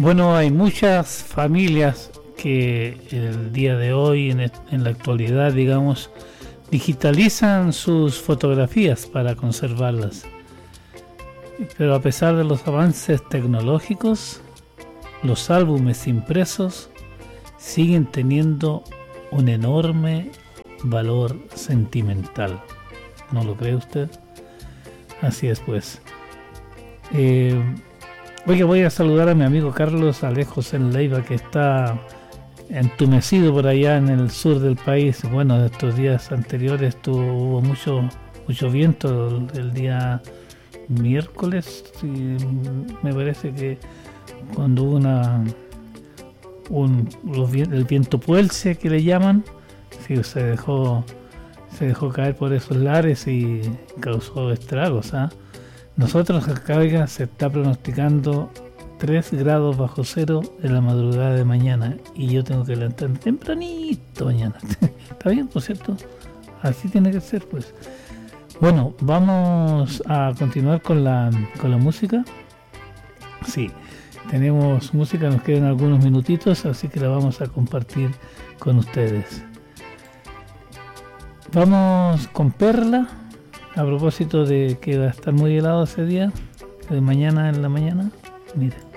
Bueno, hay muchas familias que el día de hoy, en la actualidad, digamos, digitalizan sus fotografías para conservarlas. Pero a pesar de los avances tecnológicos, los álbumes impresos siguen teniendo un enorme valor sentimental. ¿No lo cree usted? Así es, pues. Oye, voy a saludar a mi amigo Carlos Alejos en Leiva, que está entumecido por allá en el sur del país. Bueno, estos días anteriores hubo mucho viento el día miércoles, y me parece que cuando hubo el viento puelce, que le llaman, sí, se dejó caer por esos lares y causó estragos, ¿ah? Nosotros acá se está pronosticando 3 grados bajo cero en la madrugada de mañana y yo tengo que levantarme tempranito mañana. ¿Está bien, por cierto? Así tiene que ser, pues. Bueno, vamos a continuar con la música. Sí, tenemos música, nos quedan algunos minutitos, así que la vamos a compartir con ustedes. Vamos con Perla, a propósito de que va a estar muy helado ese día, de mañana en la mañana. Mire.